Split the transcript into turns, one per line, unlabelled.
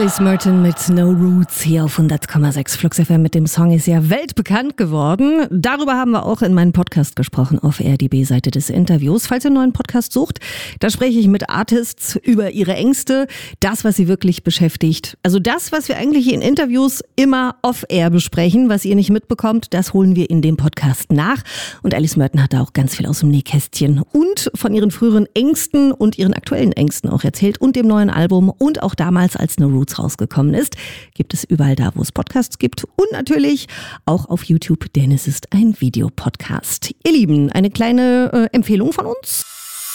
Alice Merton mit No Roots hier auf 100,6 Flux FM mit dem Song ist ja weltbekannt geworden. Darüber haben wir auch in meinem Podcast gesprochen auf der B-Seite des Interviews. Falls ihr einen neuen Podcast sucht, da spreche ich mit Artists über ihre Ängste, das, was sie wirklich beschäftigt. Also das, was wir eigentlich in Interviews immer off-air besprechen, was ihr nicht mitbekommt, das holen wir in dem Podcast nach. Und Alice Merton hat da auch ganz viel aus dem Nähkästchen und von ihren früheren Ängsten und ihren aktuellen Ängsten auch erzählt und dem neuen Album und auch damals, als No Roots rausgekommen ist, gibt es überall da, wo es Podcasts gibt und natürlich auch auf YouTube, denn es ist ein Videopodcast. Ihr Lieben, eine kleine Empfehlung von uns.